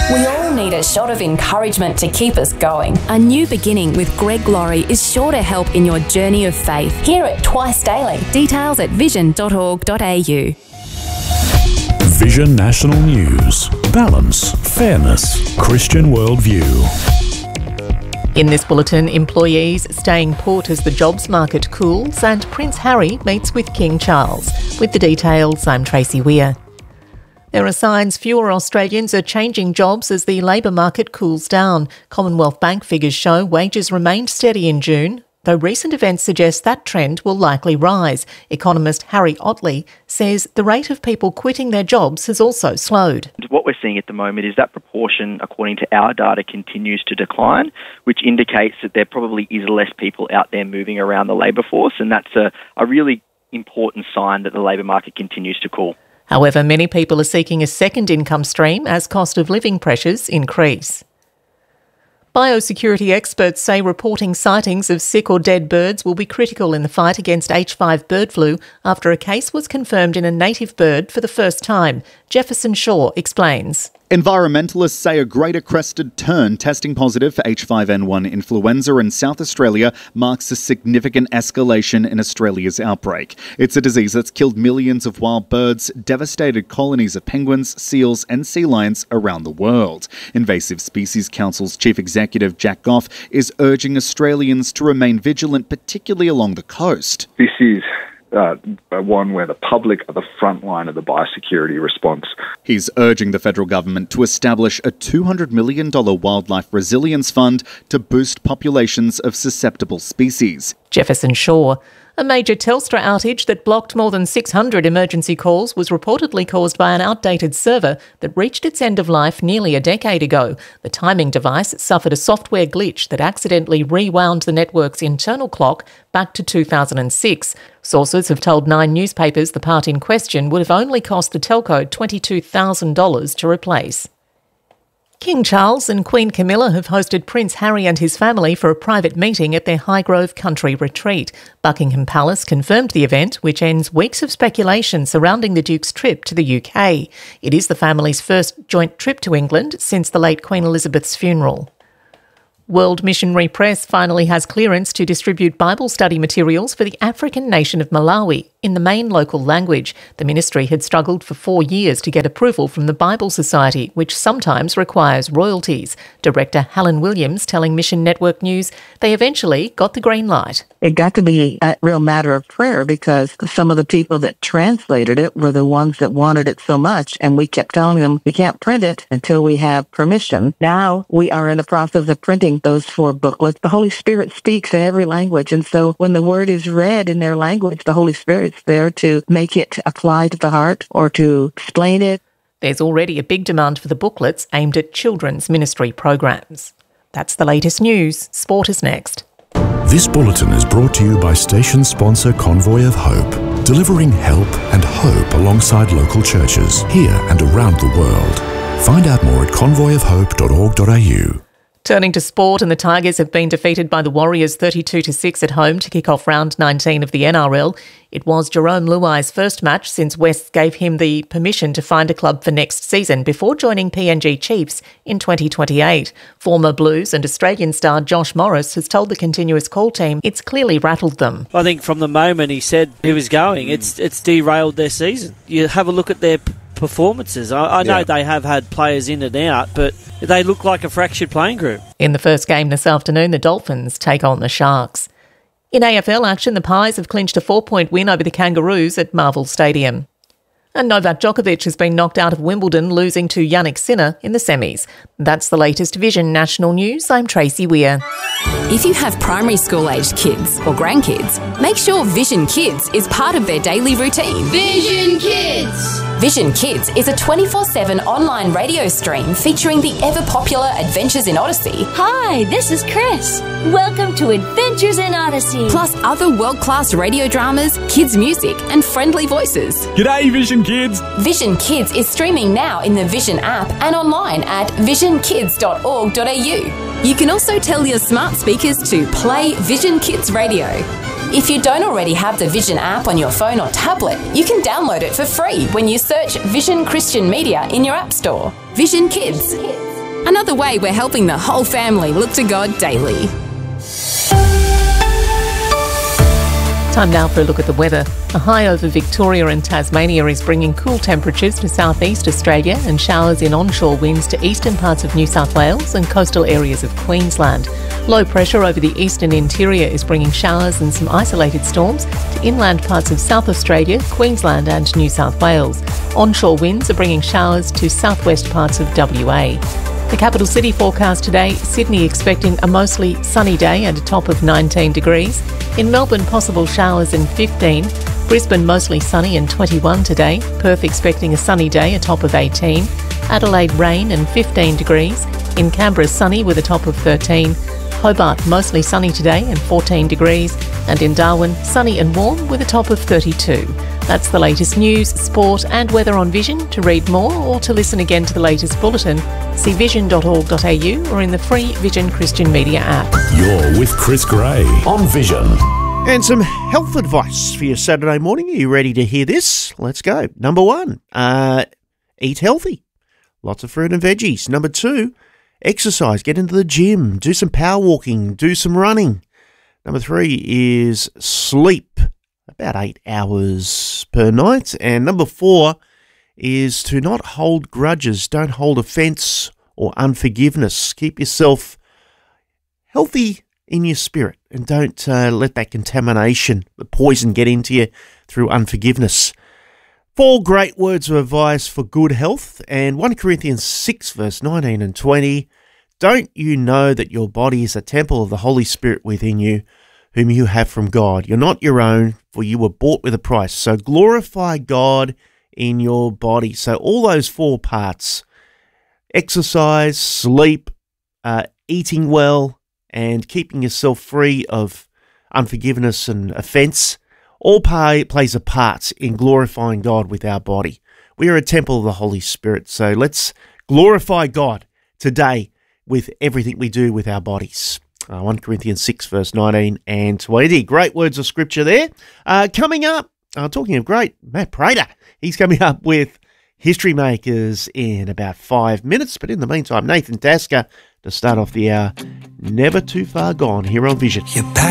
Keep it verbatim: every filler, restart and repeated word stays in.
We all need a shot of encouragement to keep us going. A New Beginning with Greg Laurie is sure to help in your journey of faith. Hear it twice daily. Details at vision dot org dot a u. Vision National News. Balance, fairness, Christian worldview. In this bulletin, employees staying put as the jobs market cools and Prince Harry meets with King Charles. With the details, I'm Tracy Weir. There are signs fewer Australians are changing jobs as the labour market cools down. Commonwealth Bank figures show wages remained steady in June, though recent events suggest that trend will likely rise. Economist Harry Otley says the rate of people quitting their jobs has also slowed. What we're seeing at the moment is that proportion, according to our data, continues to decline, which indicates that there probably is less people out there moving around the labour force, and that's a, a really important sign that the labour market continues to cool. However, many people are seeking a second income stream as cost of living pressures increase. Biosecurity experts say reporting sightings of sick or dead birds will be critical in the fight against H five bird flu after a case was confirmed in a native bird for the first time. Jefferson Shaw explains. Environmentalists say a greater crested tern testing positive for H five N one influenza in South Australia marks a significant escalation in Australia's outbreak. It's a disease that's killed millions of wild birds, devastated colonies of penguins, seals and sea lions around the world. Invasive Species Council's Chief Executive Jack Goff is urging Australians to remain vigilant, particularly along the coast. This is Uh, one where the public are the front line of the biosecurity response. He's urging the federal government to establish a two hundred million dollars wildlife resilience fund to boost populations of susceptible species. Jefferson Shaw. A major Telstra outage that blocked more than six hundred emergency calls was reportedly caused by an outdated server that reached its end of life nearly a decade ago. The timing device suffered a software glitch that accidentally rewound the network's internal clock back to two thousand six. Sources have told Nine newspapers the part in question would have only cost the telco twenty-two thousand dollars to replace. King Charles and Queen Camilla have hosted Prince Harry and his family for a private meeting at their Highgrove country retreat. Buckingham Palace confirmed the event, which ends weeks of speculation surrounding the Duke's trip to the U K. It is the family's first joint trip to England since the late Queen Elizabeth's funeral. World Missionary Press finally has clearance to distribute Bible study materials for the African nation of Malawi in the main local language. The ministry had struggled for four years to get approval from the Bible Society, which sometimes requires royalties. Director Helen Williams telling Mission Network News they eventually got the green light. It got to be a real matter of prayer because some of the people that translated it were the ones that wanted it so much, and we kept telling them we can't print it until we have permission. Now we are in the process of printing those four booklets. The Holy Spirit speaks in every language, and so when the word is read in their language, the Holy Spirit's there to make it apply to the heart or to explain it. There's already a big demand for the booklets aimed at children's ministry programs. That's the latest news. Sport is next. This bulletin is brought to you by station sponsor Convoy of Hope, delivering help and hope alongside local churches here and around the world. Find out more at convoy of hope dot org dot a u. Turning to sport, and the Tigers have been defeated by the Warriors thirty-two to six at home to kick off round nineteen of the N R L. It was Jerome Luai's first match since West gave him the permission to find a club for next season before joining P N G Chiefs in twenty twenty-eight. Former Blues and Australian star Josh Morris has told the Continuous Call team it's clearly rattled them. I think from the moment he said he was going, it's it's derailed their season. You have a look at their performances. I, I know yeah. they have had players in and out, but they look like a fractured playing group. In the first game this afternoon, the Dolphins take on the Sharks. In A F L action, the Pies have clinched a four-point win over the Kangaroos at Marvel Stadium. And Novak Djokovic has been knocked out of Wimbledon, losing to Jannik Sinner in the semis. That's the latest Vision National News. I'm Tracy Weir. If you have primary school-aged kids or grandkids, make sure Vision Kids is part of their daily routine. Vision Kids! Vision Kids is a twenty-four seven online radio stream featuring the ever-popular Adventures in Odyssey. Hi, this is Chris. Welcome to Adventures in Odyssey. Plus other world-class radio dramas, kids' music and friendly voices. G'day, Vision Kids! Vision Kids is streaming now in the Vision app and online at vision kids dot org dot a u. You can also tell your smart speakers to play Vision Kids Radio. If you don't already have the Vision app on your phone or tablet, you can download it for free when you search Vision Christian Media in your app store. Vision Kids. Another way we're helping the whole family look to God daily. Time now for a look at the weather. A high over Victoria and Tasmania is bringing cool temperatures to southeast Australia and showers in onshore winds to eastern parts of New South Wales and coastal areas of Queensland. Low pressure over the eastern interior is bringing showers and some isolated storms to inland parts of South Australia, Queensland and New South Wales. Onshore winds are bringing showers to southwest parts of W A. The capital city forecast today, Sydney expecting a mostly sunny day and a top of nineteen degrees. In Melbourne, possible showers and fifteen. Brisbane, mostly sunny and twenty-one today. Perth expecting a sunny day, a top of eighteen. Adelaide, rain and fifteen degrees. In Canberra, sunny with a top of thirteen. Hobart, mostly sunny today and fourteen degrees. And in Darwin, sunny and warm with a top of thirty-two. That's the latest news, sport and weather on Vision. To read more or to listen again to the latest bulletin, see vision dot org dot a u or in the free Vision Christian Media app. You're with Chris Gray on Vision. And some health advice for your Saturday morning. Are you ready to hear this? Let's go. Number one, uh, eat healthy. Lots of fruit and veggies. Number two, exercise. Get into the gym. Do some power walking. Do some running. Number three is sleep. About eight hours per night. And number four is to not hold grudges. Don't hold offence or unforgiveness. Keep yourself healthy in your spirit and don't uh, let that contamination, the poison, get into you through unforgiveness. Four great words of advice for good health, and First Corinthians six verse nineteen and twenty. Don't you know that your body is a temple of the Holy Spirit within you, whom you have from God? You're not your own, for you were bought with a price. So glorify God in your body. So all those four parts, exercise, sleep, uh, eating well, and keeping yourself free of unforgiveness and offence, all play, plays a part in glorifying God with our body. We are a temple of the Holy Spirit, so let's glorify God today with everything we do with our bodies. Uh, First Corinthians six, verse nineteen and twenty. Great words of scripture there. Uh, coming up, uh, talking of great, Matt Prater. He's coming up with History Makers in about five minutes. But in the meantime, Nathan Tasker to start off the hour. Never Too Far Gone here on Vision.